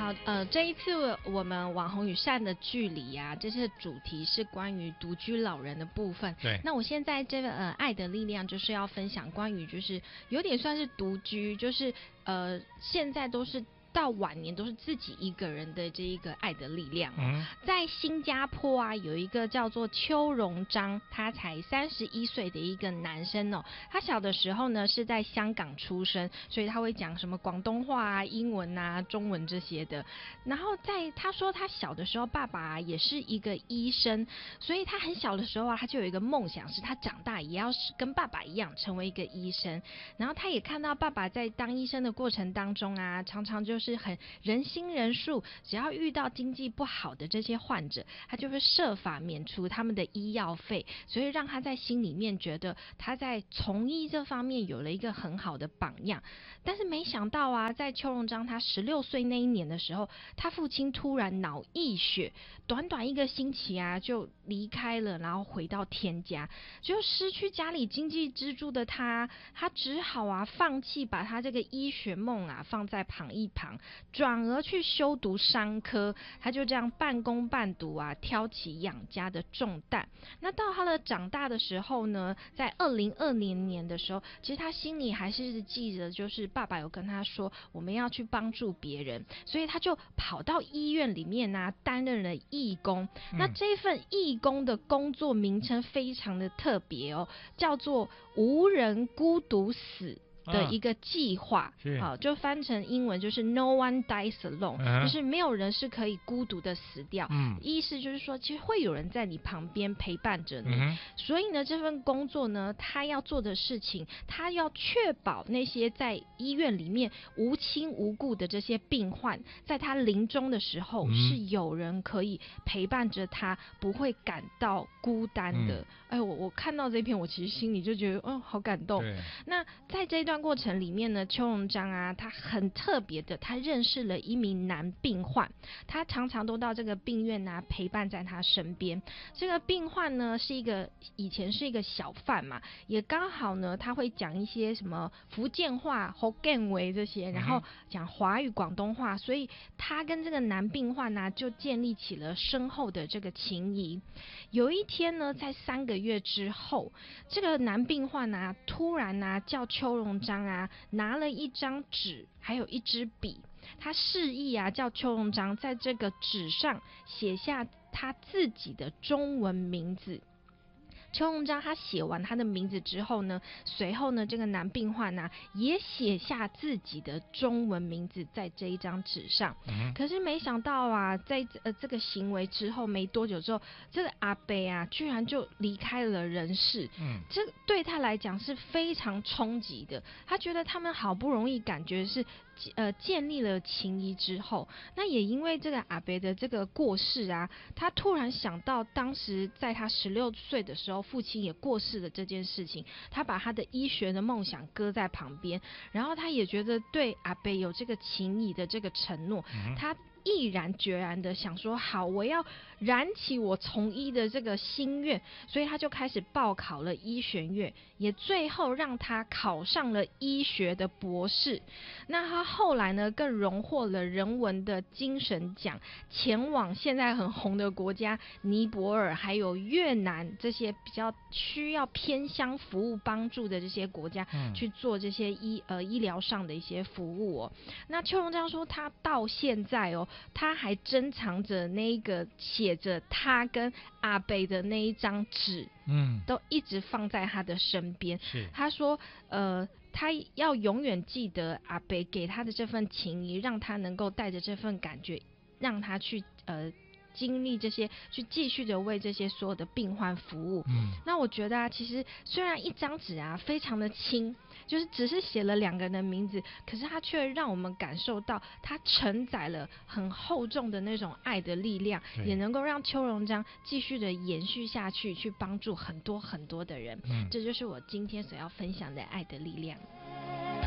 好，这一次我们网红与善的距离啊，这次主题是关于独居老人的部分。 对。 那我现在这个爱的力量就是要分享关于就是有点算是独居，就是现在都是到晚年都是自己一个人的这一个爱的力量在新加坡啊，有一个叫做邱荣章，他才31岁的一个男生哦。他小的时候呢是在香港出生，所以他会讲什么广东话啊、英文啊、中文这些的。然后他说他小的时候，爸爸也是一个医生，所以他很小的时候啊，他就有一个梦想，是他长大也要跟爸爸一样成为一个医生。然后他也看到爸爸在当医生的过程当中啊，常常就是很人心仁术，只要遇到经济不好的这些患者，他就会设法免除他们的医药费，所以让他在心里面觉得他在从医这方面有了一个很好的榜样。但是没想到啊，在邱荣章他16岁那一年的时候，他父亲突然脑溢血，短短1个星期啊就离开了，然后回到天家，就失去家里经济支柱的他只好啊放弃把他这个医学梦啊放在一旁，转而去修读商科。他就这样半工半读啊，挑起养家的重担。那到他的长大的时候呢，在2020年的时候，其实他心里还是记着，就是爸爸有跟他说我们要去帮助别人，所以他就跑到医院里面啊担任了义工。那这份义工的工作名称非常的特别哦，叫做无人孤独死的一个计划，就翻成英文就是 No one dies alone，就是没有人是可以孤独的死掉，意思就是说其实会有人在你旁边陪伴着你。所以呢，这份工作呢，他要做的事情，他要确保那些在医院里面无亲无故的这些病患，在他临终的时候是有人可以陪伴着他，不会感到孤单的。我看到这篇，我其实心里就觉得好感动。那在这段过程里面呢，邱荣章啊，他很特别的，他认识了一名男病患，他常常都到这个病院啊陪伴在他身边。这个病患呢以前是一个小贩嘛，也刚好呢他会讲一些什么福建话、福建话这些，然后讲华语、广东话，所以他跟这个男病患啊就建立起了深厚的这个情谊。有一天呢，在3个月之后，这个男病患啊突然啊叫邱荣章啊拿了一张纸还有一支笔，他示意啊叫邱荣章在这个纸上写下他自己的中文名字。邱荣章他写完他的名字之后呢，随后呢这个男病患啊也写下自己的中文名字在这一张纸上。可是没想到啊，在这个行为之后没多久之后，这个阿伯啊居然就离开了人世。这对他来讲是非常冲击的。他觉得他们好不容易感觉是建立了情谊之后，那也因为这个阿伯的这个过世啊，他突然想到当时在他16岁的时候，父亲也过世了这件事情，他把他的医学的梦想搁在旁边，然后他也觉得对阿伯有这个情谊的这个承诺，他毅然决然的想说好，我要燃起我从医的这个心愿，所以他就开始报考了医学院，也最后让他考上了医学的博士。那他后来呢更荣获了人文的精神奖，前往现在很红的国家尼泊尔还有越南这些比较需要偏乡服务帮助的这些国家，去做这些医疗上的一些服务哦。那邱荣章说他到现在他还珍藏着那个写着他跟阿伯的那一张纸，都一直放在他的身边。他说他要永远记得阿伯给他的这份情谊，让他能够带着这份感觉，让他去经历这些，去继续的为这些所有的病患服务。那我觉得啊，其实虽然一张纸啊非常的轻，就是只是写了2个人的名字，可是它却让我们感受到它承载了很厚重的那种爱的力量，也能够让邱荣章继续的延续下去，去帮助很多很多的人。这就是我今天所要分享的爱的力量。